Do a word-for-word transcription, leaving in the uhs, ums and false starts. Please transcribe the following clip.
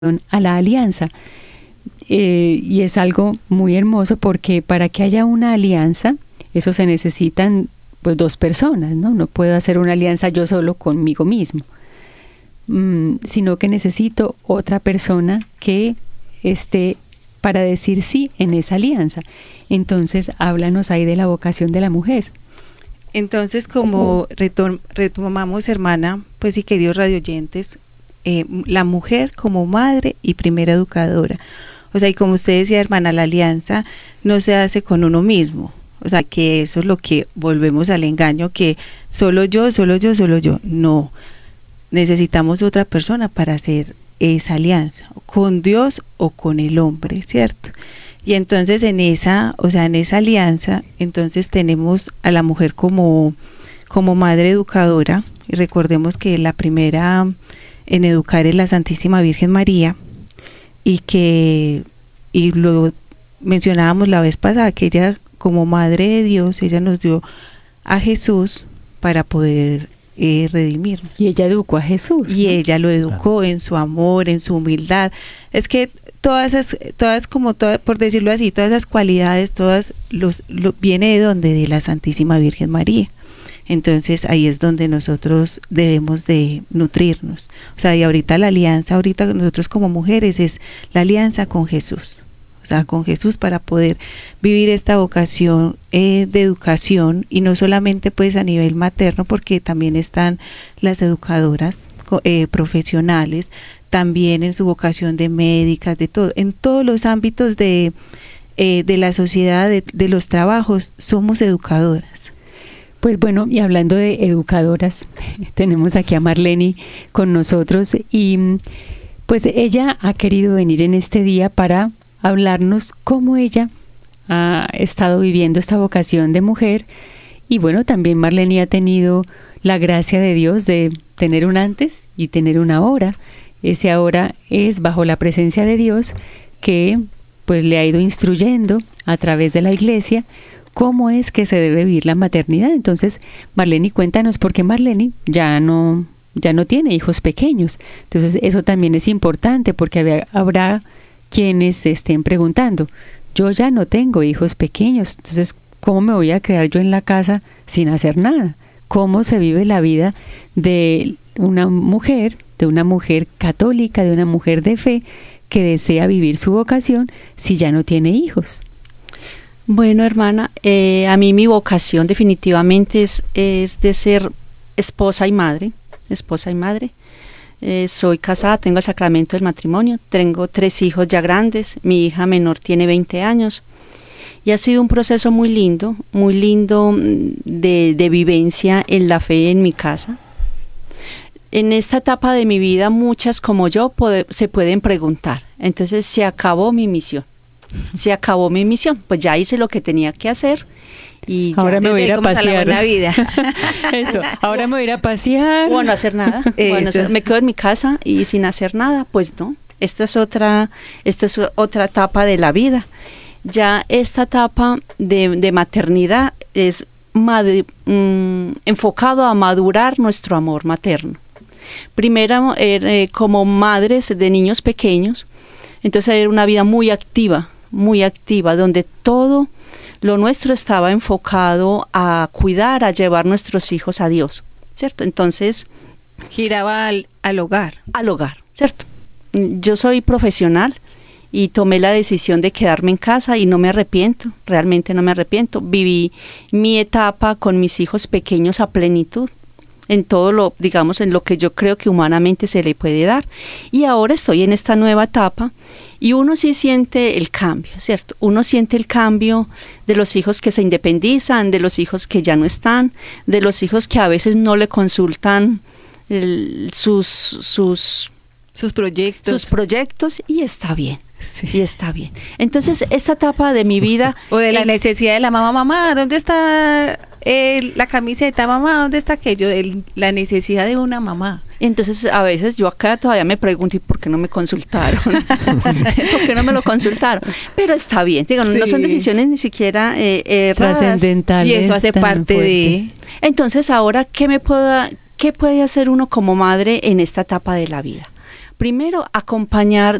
a la alianza. Eh, y es algo muy hermoso porque para que haya una alianza, eso se necesitan pues dos personas, ¿no? No puedo hacer una alianza yo solo conmigo mismo, mm, sino que necesito otra persona que esté para decir sí en esa alianza. Entonces, háblanos ahí de la vocación de la mujer. Entonces, como retom- retomamos, hermana, pues y queridos radioyentes, eh, la mujer como madre y primera educadora. O sea, y como usted decía, hermana, la alianza no se hace con uno mismo. O sea, que eso es lo que volvemos al engaño, que solo yo, solo yo, solo yo. No, necesitamos otra persona para hacer esa alianza, con Dios o con el hombre, ¿cierto? Y entonces en esa, o sea, en esa alianza, entonces tenemos a la mujer como, como madre educadora, y recordemos que la primera en educar es la Santísima Virgen María, y que, y lo mencionábamos la vez pasada, que ella como madre de Dios, ella nos dio a Jesús para poder eh, redimirnos. Y ella educó a Jesús, Y ¿no? ella lo educó, claro, en su amor, en su humildad. Es que todas esas, todas como todas, por decirlo así, todas esas cualidades, todas los, lo, viene de donde, de la Santísima Virgen María. Entonces ahí es donde nosotros debemos de nutrirnos. O sea, y ahorita la alianza, ahorita nosotros como mujeres es la alianza con Jesús. O sea, con Jesús para poder vivir esta vocación eh, de educación, y no solamente pues a nivel materno, porque también están las educadoras eh, profesionales, también en su vocación de médicas, de todo, en todos los ámbitos de, eh, de la sociedad, de, de los trabajos, somos educadoras. Pues bueno, y hablando de educadoras, tenemos aquí a Marleni con nosotros, y pues ella ha querido venir en este día para hablarnos cómo ella ha estado viviendo esta vocación de mujer. Y bueno, también Marleni ha tenido la gracia de Dios de tener un antes y tener un ahora. Ese ahora es bajo la presencia de Dios, que pues le ha ido instruyendo a través de la iglesia cómo es que se debe vivir la maternidad. Entonces, Marleni, cuéntanos, porque Marleni ya no, ya no tiene hijos pequeños. Entonces, eso también es importante, porque había, habrá quienes se estén preguntando, yo ya no tengo hijos pequeños, entonces, ¿cómo me voy a quedar yo en la casa sin hacer nada? ¿Cómo se vive la vida de una mujer, de una mujer católica, de una mujer de fe, que desea vivir su vocación si ya no tiene hijos? Bueno, hermana, eh, a mí mi vocación definitivamente es, es de ser esposa y madre, esposa y madre. Eh, soy casada, tengo el sacramento del matrimonio, tengo tres hijos ya grandes, mi hija menor tiene veinte años, y ha sido un proceso muy lindo, muy lindo de, de vivencia en la fe en mi casa. En esta etapa de mi vida, muchas como yo puede, se pueden preguntar, entonces se acabó mi misión. Se acabó mi misión, pues ya hice lo que tenía que hacer y ahora ya me voy a ir a pasear. La vida. Eso, ahora me voy a ir a pasear. Bueno, no hacer nada. Bueno, hacer, me quedo en mi casa y sin hacer nada, pues no. Esta es otra, esta es otra etapa de la vida. Ya esta etapa de, de maternidad es mad- mmm, enfocado a madurar nuestro amor materno. Primero, eh, como madres de niños pequeños, entonces era una vida muy activa, muy activa, donde todo lo nuestro estaba enfocado a cuidar, a llevar nuestros hijos a Dios, ¿cierto? Entonces, giraba al, al hogar. Al hogar, ¿cierto? Yo soy profesional y tomé la decisión de quedarme en casa y no me arrepiento, realmente no me arrepiento. Viví mi etapa con mis hijos pequeños a plenitud, en todo lo, digamos, en lo que yo creo que humanamente se le puede dar. Y ahora estoy en esta nueva etapa y uno sí siente el cambio, ¿cierto? Uno siente el cambio de los hijos que se independizan, de los hijos que ya no están, de los hijos que a veces no le consultan el, sus, sus, sus proyectos. sus proyectos y está bien. Sí. Y está bien. Entonces, esta etapa de mi vida... O de la eh, necesidad de la mamá, mamá, ¿dónde está eh, la camiseta? Mamá, ¿dónde está aquello? El, la necesidad de una mamá. Entonces, a veces yo acá todavía me pregunto, ¿y por qué no me consultaron? ¿Por qué no me lo consultaron? Pero está bien, digo, sí. No son decisiones ni siquiera eh, erradas. Trascendentales. Y eso hace parte fuertes. de... Entonces, ahora, ¿qué me puedo, qué puede hacer uno como madre en esta etapa de la vida? primero, acompañar